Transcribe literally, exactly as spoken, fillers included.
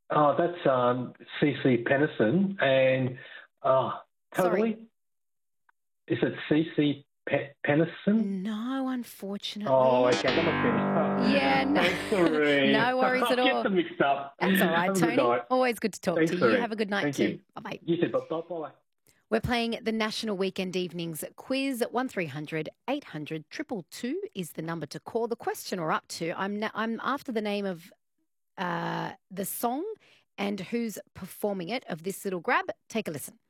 Oh, that's um, C C Pennison. And uh, Sorry. totally. Is it C C Pe- Pennison? No, unfortunately. Oh, okay. That must be an Yeah, no, Thanks, Lorraine. no worries I at get all. them mixed up. That's all right, Have a good Tony. night. Always good to talk Thanks, to you. Lorraine. Have a good night Thank too. you. Bye-bye. You too. Bye-bye. We're playing the National Weekend Evenings quiz. one three hundred eight hundred two two two is the number to call. The question we're up to, I'm, na- I'm after the name of uh, the song and who's performing it of this little grab. Take a listen.